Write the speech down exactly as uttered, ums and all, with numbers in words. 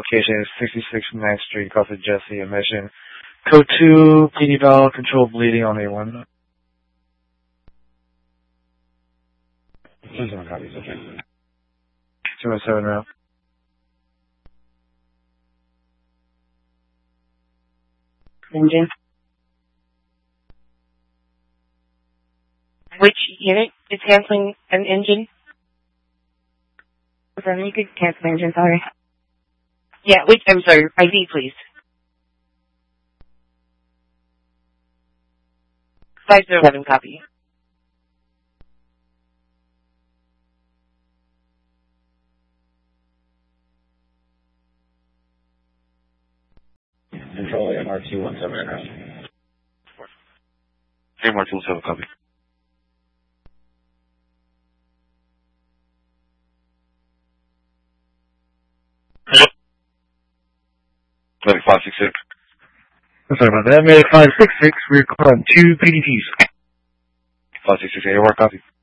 location is sixty-six ninth Street, Coffee Jesse, admission. Code two, P D Bell, control bleeding on A one. Please don't copy, okay. two oh seven route. Engine. Which unit is canceling an engine? Seven, you could cancel the engine, sorry. Yeah, which, I'm sorry, I D please. five zero seven, copy. Control M R two one seven aircraft. M R two one seven, copy. Medic five six six. Sorry about that. Medic five six six, we're calling two P D Ps. five six six, A O R, copy.